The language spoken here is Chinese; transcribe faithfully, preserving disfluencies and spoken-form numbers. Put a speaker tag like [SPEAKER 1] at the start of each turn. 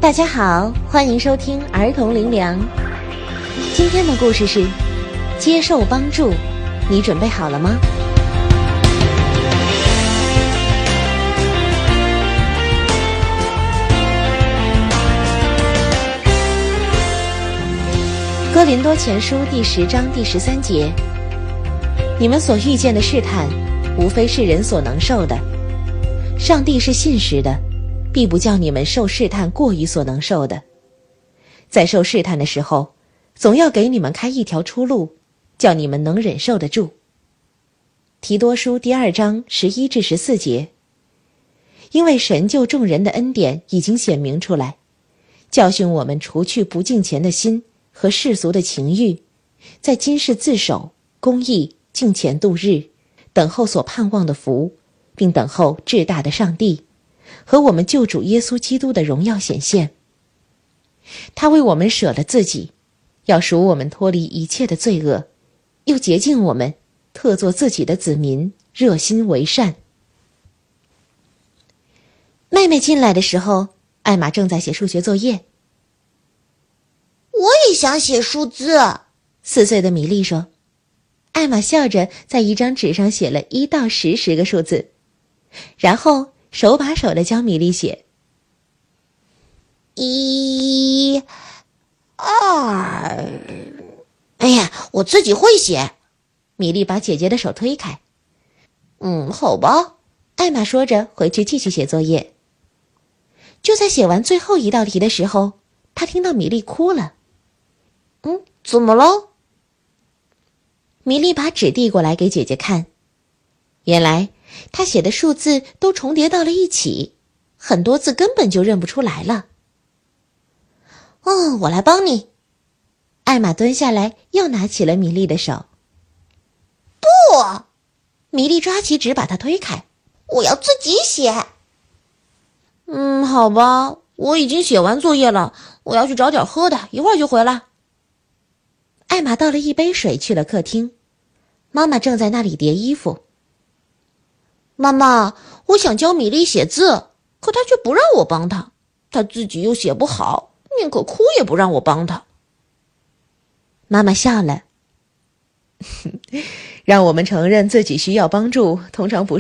[SPEAKER 1] 大家好，欢迎收听儿童灵粮。今天的故事是接受帮助，你准备好了吗？哥林多前书第十章第十三节，你们所遇见的试探，无非是人所能受的。上帝是信实的，必不叫你们受试探过于所能受的。在受试探的时候，总要给你们开一条出路，叫你们能忍受得住。提多书第二章十一至十四节，因为神救众人的恩典已经显明出来，教训我们除去不敬虔的心和世俗的情欲，在今世自守，公义，敬虔度日，等候所盼望的福，并等候至大的上帝和我们救主耶稣基督的荣耀显现。他为我们舍了自己，要赎我们脱离一切的罪恶，又洁净我们，特作自己的子民，热心为善。妹妹进来的时候，艾玛正在写数学作业。
[SPEAKER 2] 我也想写数字，
[SPEAKER 1] 四岁的米莉说。艾玛笑着在一张纸上写了一到十十个数字，然后手把手地教米莉写。
[SPEAKER 2] 一、二，哎呀，我自己会写。
[SPEAKER 1] 米莉把姐姐的手推开。
[SPEAKER 2] 嗯，好吧，
[SPEAKER 1] 艾玛说着回去继续写作业。就在写完最后一道题的时候，她听到米莉哭了。
[SPEAKER 2] 嗯，怎么了？
[SPEAKER 1] 米莉把纸递过来给姐姐看，原来她写的数字都重叠到了一起，很多字根本就认不出来了。
[SPEAKER 2] 哦，我来帮你。
[SPEAKER 1] 艾玛蹲下来又拿起了米莉的手。
[SPEAKER 2] 不！
[SPEAKER 1] 米莉抓起纸把她推开。
[SPEAKER 2] 我要自己写。
[SPEAKER 3] 嗯，好吧，我已经写完作业了，我要去找点喝的，一会儿就回来。
[SPEAKER 1] 艾玛倒了一杯水去了客厅，妈妈正在那里叠衣服。
[SPEAKER 3] 妈妈，我想教米莉写字，可她却不让我帮她，她自己又写不好，宁可哭也不让我帮她。
[SPEAKER 1] 妈妈笑了。让我们承认自己需要帮助，通常不是